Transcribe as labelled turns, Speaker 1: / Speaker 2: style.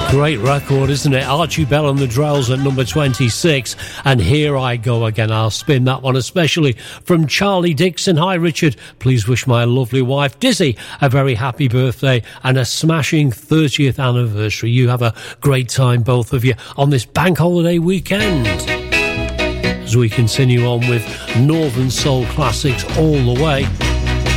Speaker 1: Great record, isn't it? Archie Bell and the Drells at number 26. And Here I Go Again. I'll spin that one, especially from Charlie Dixon. Hi, Richard. Please wish my lovely wife, Dizzy, a very happy birthday and a smashing 30th anniversary. You have a great time, both of you, on this bank holiday weekend. As we continue on with Northern Soul classics all the way.